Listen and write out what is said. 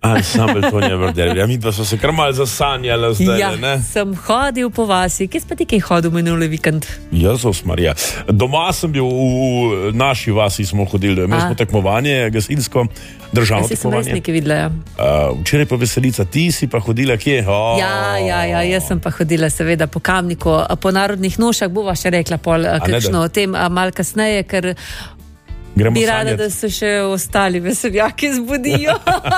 Ansambel Tonija Brderja. Mi pa so se kar malo zasanjali zdaj, ne? Sem hodil po vasi. Kje pa ti kaj hodil minuli vikend? Jezus Marija. Doma sem bil v naši vasi, smo hodili, imeli smo tekmovanje, gasilsko, državno tekmovanje. Sem res nekaj videla, včeraj pa veselica, ti si pa hodila kje? Ja, jaz sem pa hodila seveda po Kamniku, po narodnih nošah, bova še rekla pol kakšno o tem, malo kasneje, ker bi rada, da se še ostali veseljaki zbudijo.